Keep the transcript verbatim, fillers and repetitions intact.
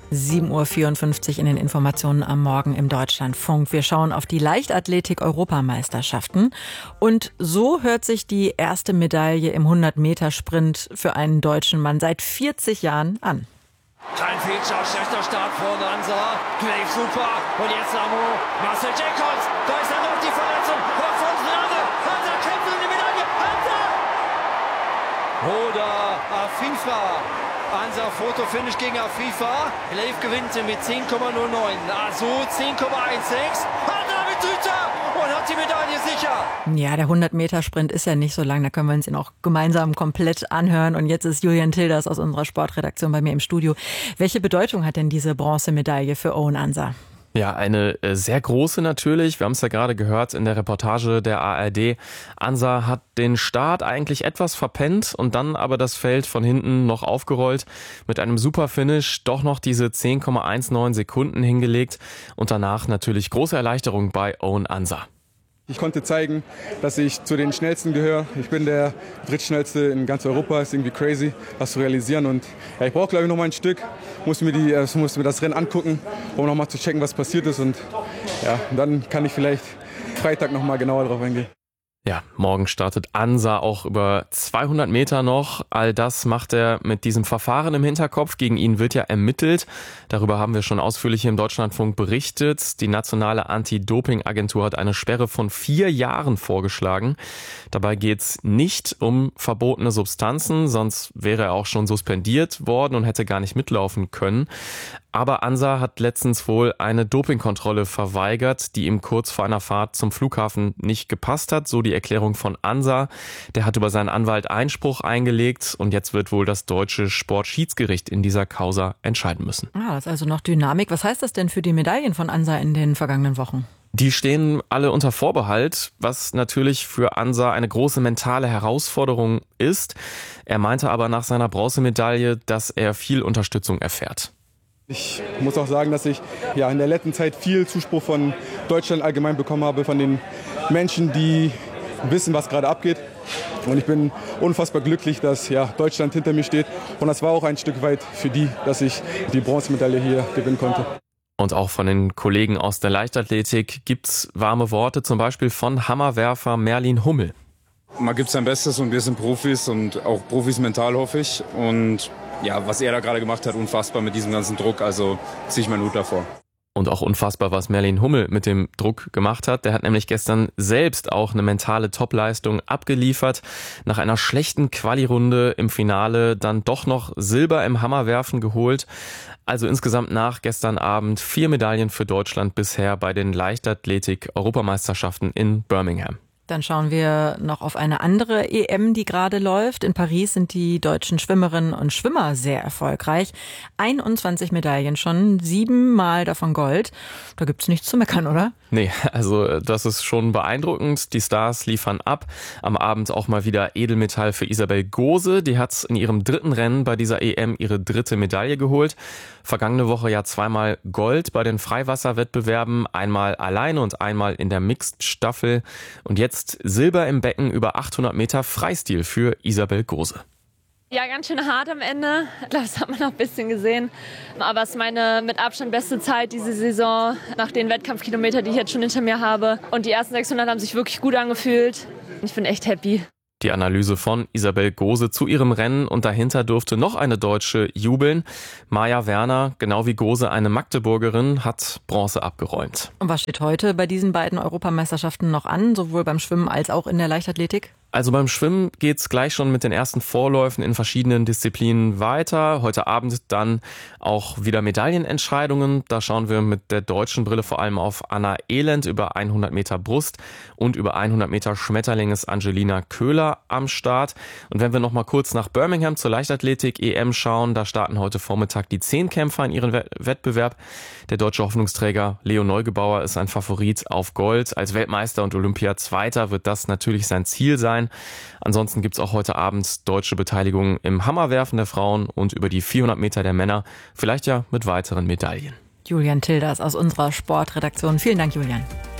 sieben Uhr vierundfünfzig in den Informationen am Morgen im Deutschlandfunk. Wir schauen auf die Leichtathletik-Europameisterschaften. Und so hört sich die erste Medaille im hundert-Meter-Sprint für einen deutschen Mann seit vierzig Jahren an. Kein Fehlstart, schlechter Start vorne, Ansa. Knef super. Und jetzt Amo. Marcel Jacobs. Da ist dann noch die Verletzung. Hört von Nase. Hansa kämpft um die Medaille. Hansa! Roda Afifa. Hansa Fotofinish gegen Afifa. Leif gewinnt mit zehn Komma null neun. Also zehn Komma sechzehn. Hansa mit Süter und hat die Medaille sicher. Ja, der hundert-Meter-Sprint ist ja nicht so lang. Da können wir uns ihn auch gemeinsam komplett anhören. Und jetzt ist Julian Tilders aus unserer Sportredaktion bei mir im Studio. Welche Bedeutung hat denn diese Bronzemedaille für Owen Ansa? Ja, eine sehr große natürlich. Wir haben es ja gerade gehört in der Reportage der A R D. Ansa hat den Start eigentlich etwas verpennt und dann aber das Feld von hinten noch aufgerollt. Mit einem super Finish doch noch diese zehn Komma neunzehn Sekunden hingelegt. Und danach natürlich große Erleichterung bei Owen Ansa. Ich konnte zeigen, dass ich zu den Schnellsten gehöre. Ich bin der drittschnellste in ganz Europa. Ist irgendwie crazy, das zu realisieren. Und ja, ich brauche, glaube ich, noch mal ein Stück. Muss mir, die, äh, muss mir das Rennen angucken, um noch mal zu checken, was passiert ist. Und ja, dann kann ich vielleicht Freitag noch mal genauer drauf eingehen. Ja, morgen startet Ansa auch über zweihundert Meter noch. All das macht er mit diesem Verfahren im Hinterkopf. Gegen ihn wird ja ermittelt. Darüber haben wir schon ausführlich hier im Deutschlandfunk berichtet. Die nationale Anti-Doping-Agentur hat eine Sperre von vier Jahren vorgeschlagen. Dabei geht's nicht um verbotene Substanzen, sonst wäre er auch schon suspendiert worden und hätte gar nicht mitlaufen können. Aber Ansa hat letztens wohl eine Dopingkontrolle verweigert, die ihm kurz vor einer Fahrt zum Flughafen nicht gepasst hat. So die Erklärung von Ansa. Der hat über seinen Anwalt Einspruch eingelegt und jetzt wird wohl das deutsche Sportschiedsgericht in dieser Causa entscheiden müssen. Ah, das ist also noch Dynamik. Was heißt das denn für die Medaillen von Ansa in den vergangenen Wochen? Die stehen alle unter Vorbehalt, was natürlich für Ansa eine große mentale Herausforderung ist. Er meinte aber nach seiner Bronzemedaille, dass er viel Unterstützung erfährt. Ich muss auch sagen, dass ich ja, in der letzten Zeit viel Zuspruch von Deutschland allgemein bekommen habe, von den Menschen, die wissen, was gerade abgeht. Und ich bin unfassbar glücklich, dass ja, Deutschland hinter mir steht. Und das war auch ein Stück weit für die, dass ich die Bronzemedaille hier gewinnen konnte. Und auch von den Kollegen aus der Leichtathletik gibt's warme Worte, zum Beispiel von Hammerwerfer Merlin Hummel. Man gibt sein Bestes und wir sind Profis und auch Profis mental, hoffe ich. Und ja, was er da gerade gemacht hat, unfassbar mit diesem ganzen Druck, also ziehe ich meinen Hut davor. Und auch unfassbar, was Merlin Hummel mit dem Druck gemacht hat. Der hat nämlich gestern selbst auch eine mentale Topleistung abgeliefert. Nach einer schlechten Quali-Runde im Finale dann doch noch Silber im Hammerwerfen geholt. Also insgesamt nach gestern Abend vier Medaillen für Deutschland bisher bei den Leichtathletik-Europameisterschaften in Birmingham. Dann schauen wir noch auf eine andere E M, die gerade läuft. In Paris sind die deutschen Schwimmerinnen und Schwimmer sehr erfolgreich. einundzwanzig Medaillen schon, siebenmal davon Gold. Da gibt's nichts zu meckern, oder? Nee, also das ist schon beeindruckend. Die Stars liefern ab. Am Abend auch mal wieder Edelmetall für Isabel Gose. Die hat in ihrem dritten Rennen bei dieser E M ihre dritte Medaille geholt. Vergangene Woche ja zweimal Gold bei den Freiwasserwettbewerben. Einmal alleine und einmal in der Mixed-Staffel. Und jetzt Silber im Becken über achthundert Meter Freistil für Isabel Gose. Ja, ganz schön hart am Ende. Ich glaube, das hat man noch ein bisschen gesehen. Aber es ist meine mit Abstand beste Zeit diese Saison, nach den Wettkampfkilometern, die ich jetzt schon hinter mir habe. Und die ersten sechshundert haben sich wirklich gut angefühlt. Ich bin echt happy. Die Analyse von Isabel Gose zu ihrem Rennen und dahinter durfte noch eine Deutsche jubeln. Maja Werner, genau wie Gose eine Magdeburgerin, hat Bronze abgeräumt. Und was steht heute bei diesen beiden Europameisterschaften noch an, sowohl beim Schwimmen als auch in der Leichtathletik? Also beim Schwimmen geht's gleich schon mit den ersten Vorläufen in verschiedenen Disziplinen weiter. Heute Abend dann auch wieder Medaillenentscheidungen. Da schauen wir mit der deutschen Brille vor allem auf Anna Elend über hundert Meter Brust und über hundert Meter Schmetterling ist Angelina Köhler am Start. Und wenn wir noch mal kurz nach Birmingham zur Leichtathletik-E M schauen, da starten heute Vormittag die Zehnkämpfer in ihren Wettbewerb. Der deutsche Hoffnungsträger Leo Neugebauer ist ein Favorit auf Gold. Als Weltmeister und Olympiazweiter wird das natürlich sein Ziel sein. Ansonsten gibt's auch heute Abend deutsche Beteiligung im Hammerwerfen der Frauen und über die vierhundert Meter der Männer. Vielleicht ja mit weiteren Medaillen. Julian Tilders aus unserer Sportredaktion. Vielen Dank, Julian.